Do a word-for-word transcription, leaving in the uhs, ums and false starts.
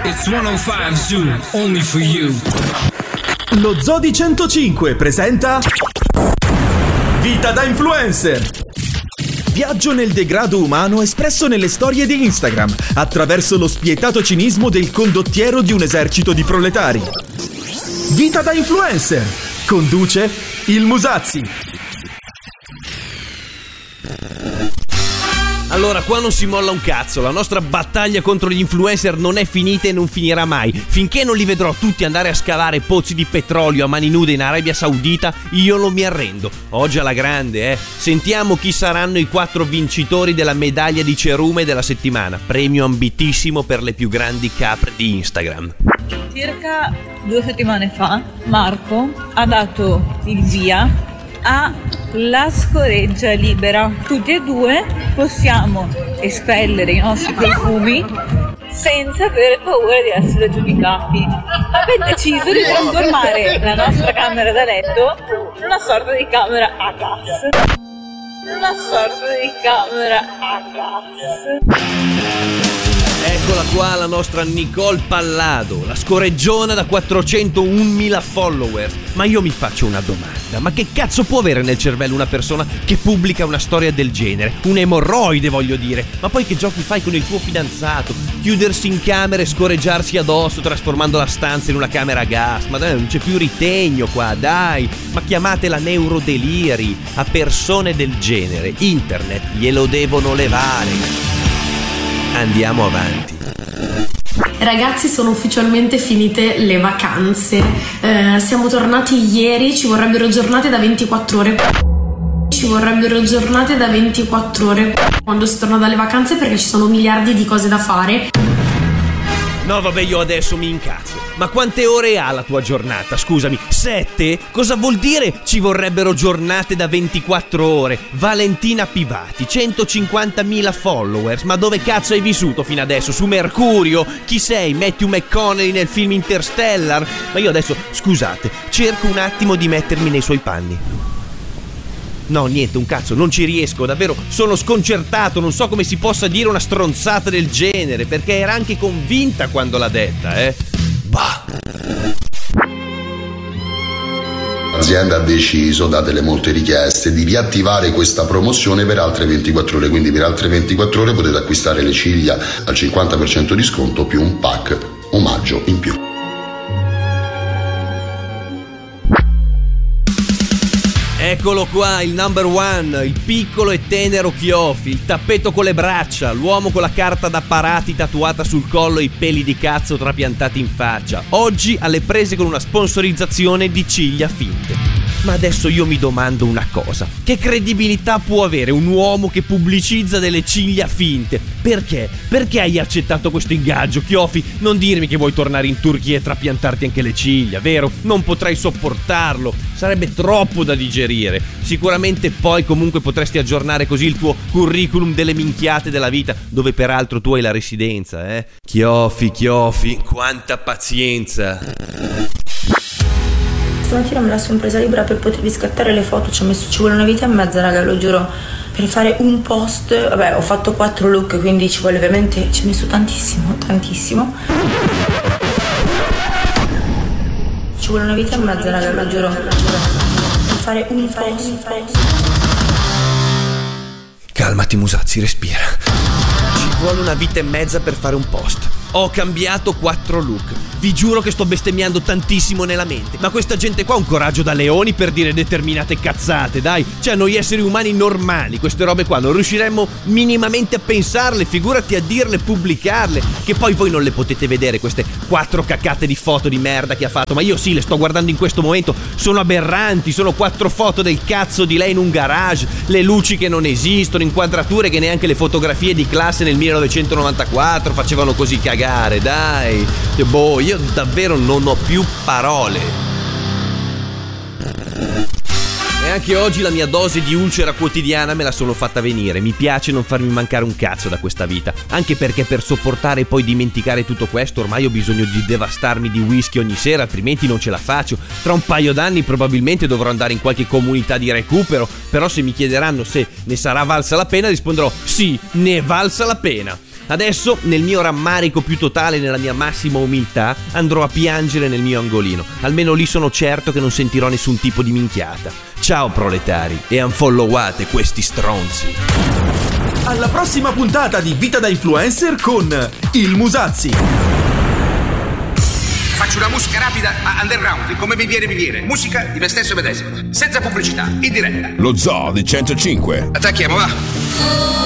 It's centocinque Zoo, only for you. Lo Zodi centocinque presenta Vita da Influencer. Viaggio nel degrado umano espresso nelle storie di Instagram attraverso lo spietato cinismo del condottiero di un esercito di proletari. Vita da Influencer. Conduce il Musazzi. Allora, qua non si molla un cazzo. La nostra battaglia contro gli influencer non è finita e non finirà mai. Finché non li vedrò tutti andare a scavare pozzi di petrolio a mani nude in Arabia Saudita, io non mi arrendo. Oggi alla grande, eh. Sentiamo chi saranno i quattro vincitori della medaglia di cerume della settimana. Premio ambitissimo per le più grandi capre di Instagram. Circa due settimane fa, Marco ha dato il via a La Scoreggia Libera. Tutti e due possiamo espellere i nostri profumi senza avere paura di essere giudicati. Abbiamo deciso di trasformare la nostra camera da letto in una sorta di camera a gas. Una sorta di camera a gas. Eccola qua la nostra Nicole Pallado, la scoreggiona da quattrocentounmila followers. Ma io mi faccio una domanda: ma che cazzo può avere nel cervello una persona che pubblica una storia del genere? Un'emorroide, voglio dire. Ma poi che giochi fai con il tuo fidanzato? Chiudersi in camera e scoreggiarsi addosso trasformando la stanza in una camera a gas? Ma dai, non c'è più ritegno qua, dai. Ma chiamatela neurodeliri. A persone del genere internet glielo devono levare. Andiamo avanti. Ragazzi, sono ufficialmente finite le vacanze. Eh, siamo tornati ieri, ci vorrebbero giornate da ventiquattro ore. Ci vorrebbero giornate da ventiquattro ore quando si torna dalle vacanze, perché ci sono miliardi di cose da fare. No, vabbè, io adesso mi incazzo. Ma quante ore ha la tua giornata? Scusami, sette? Cosa vuol dire ci vorrebbero giornate da ventiquattro ore? Valentina Pivati, centocinquantamila followers. Ma dove cazzo hai vissuto fino adesso? Su Mercurio? Chi sei? Matthew McConaughey nel film Interstellar? Ma io adesso, scusate, cerco un attimo di mettermi nei suoi panni. No, niente, un cazzo, non ci riesco, davvero, sono sconcertato, non so come si possa dire una stronzata del genere, perché era anche convinta quando l'ha detta, eh. Bah. L'azienda ha deciso, date le molte richieste, di riattivare questa promozione per altre ventiquattro ore, quindi per altre ventiquattro ore potete acquistare le ciglia al cinquanta per cento di sconto più un pack omaggio in più. Eccolo qua, il number one, il piccolo e tenero Chiofi, il tappeto con le braccia, l'uomo con la carta da parati tatuata sul collo e i peli di cazzo trapiantati in faccia. Oggi alle prese con una sponsorizzazione di ciglia finte. Ma adesso io mi domando una cosa: che credibilità può avere un uomo che pubblicizza delle ciglia finte? Perché? Perché hai accettato questo ingaggio, Chiofi? Non dirmi che vuoi tornare in Turchia e trapiantarti anche le ciglia, vero? Non potrei sopportarlo, sarebbe troppo da digerire. Sicuramente poi comunque potresti aggiornare così il tuo curriculum delle minchiate della vita, dove peraltro tu hai la residenza, eh? Chiofi, Chiofi, quanta pazienza. Stamattina me la sono presa libera per potervi scattare le foto, ci ho messo, ci vuole una vita e mezza, raga, lo giuro, per fare un post. Vabbè, ho fatto quattro look, quindi ci vuole veramente, ci ho messo tantissimo, tantissimo. Ci vuole una vita e mezza, raga, lo giuro, per fare un post. Calmati, Musazzi, respira. Ci vuole una vita e mezza per fare un post. Ho cambiato quattro look. Vi giuro che sto bestemmiando tantissimo nella mente. Ma questa gente qua ha un coraggio da leoni per dire determinate cazzate, dai. Cioè, noi esseri umani normali, queste robe qua non riusciremmo minimamente a pensarle, figurati a dirle, pubblicarle. Che poi voi non le potete vedere, queste quattro cacate di foto di merda che ha fatto. Ma io sì, le sto guardando in questo momento. Sono aberranti, sono quattro foto del cazzo di lei in un garage, le luci che non esistono, inquadrature che neanche le fotografie di classe nel millenovecentonovantaquattro facevano così cagare, dai. Che boh, io davvero non ho più parole. E anche oggi la mia dose di ulcera quotidiana me la sono fatta venire. Mi piace non farmi mancare un cazzo da questa vita, anche perché per sopportare e poi dimenticare tutto questo ormai ho bisogno di devastarmi di whisky ogni sera, altrimenti non ce la faccio. Tra un paio d'anni probabilmente dovrò andare in qualche comunità di recupero, però se mi chiederanno se ne sarà valsa la pena risponderò sì, ne è valsa la pena. Adesso, nel mio rammarico più totale, nella mia massima umiltà, andrò a piangere nel mio angolino. Almeno lì sono certo che non sentirò nessun tipo di minchiata. Ciao proletari, e unfollowate questi stronzi. Alla prossima puntata di Vita da Influencer con il Musazzi. Faccio una musica rapida a underground, come mi viene mi viene. Musica di me stesso medesimo, senza pubblicità, in diretta. Lo Zoo di centocinque. Attacchiamo, va.